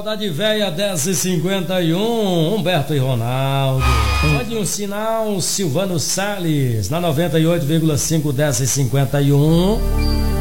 Saudade Véia 10h51, Humberto e Ronaldo. Mande um sinal, Silvano Salles, na 98,5 10h51.